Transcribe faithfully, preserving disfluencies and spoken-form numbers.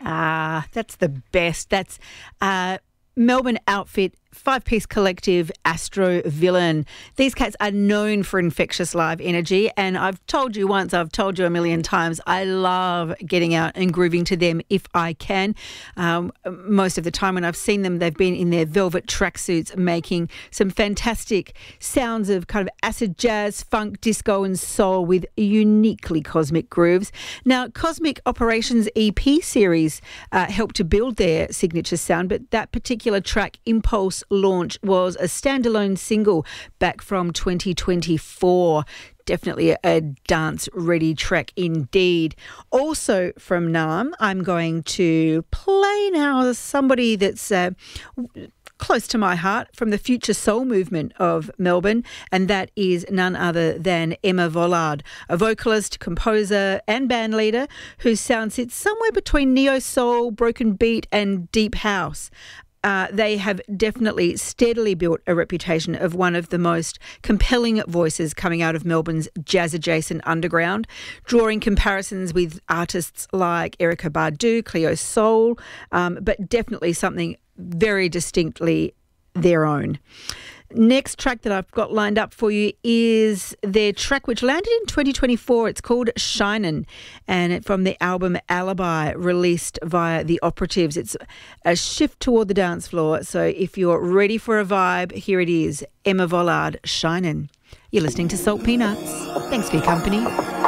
Ah, that's the best. That's uh, Melbourne outfit, five-piece collective, Astro Villain. These cats are known for infectious live energy, and I've told you once, I've told you a million times, I love getting out and grooving to them if I can. Um, most of the time when I've seen them, they've been in their velvet tracksuits making some fantastic sounds of kind of acid jazz, funk, disco and soul with uniquely cosmic grooves. Now, Cosmic Operations E P series uh, helped to build their signature sound, but that particular track, Impulse Launch, was a standalone single back from twenty twenty-four. Definitely a dance-ready track indeed. Also from Naarm, I'm going to play now somebody that's uh, close to my heart from the future soul movement of Melbourne, and that is none other than Emma Vollard, a vocalist, composer and bandleader whose sound sits somewhere between neo-soul, broken beat and deep house. Uh, they have definitely steadily built a reputation of one of the most compelling voices coming out of Melbourne's jazz-adjacent underground, drawing comparisons with artists like Erykah Badu, Cleo Sol, um, but definitely something very distinctly their own. Next track that I've got lined up for you is their track which landed in twenty twenty-four. It's called Shinin', and it's from the album Alibi, released via The Operatives. It's a shift toward the dance floor, so if you're ready for a vibe, here it is, Emma Vollard, Shinin'. You're listening to Salt Peanuts. Thanks for your company.